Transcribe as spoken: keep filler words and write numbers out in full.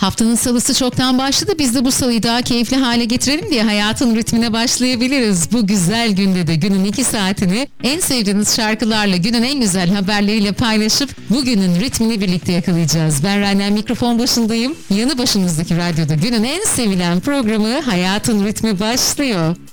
Haftanın salısı çoktan başladı. Biz de bu salıyı daha keyifli hale getirelim diye hayatın ritmine başlayabiliriz. Bu güzel günde de günün iki saatini en sevdiğiniz şarkılarla, günün en güzel haberleriyle paylaşıp bugünün ritmini birlikte yakalayacağız. Ben Renden mikrofon başındayım. Yanı başımızdaki radyoda günün en sevilen programı Hayatın Ritmi başlıyor.